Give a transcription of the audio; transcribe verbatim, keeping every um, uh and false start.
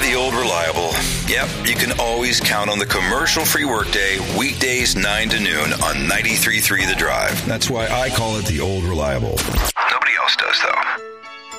the old reliable. Yep, you can always count on the commercial-free workday, weekdays nine to noon on ninety-three point three The Drive. That's why I call it the old reliable. Nobody else does.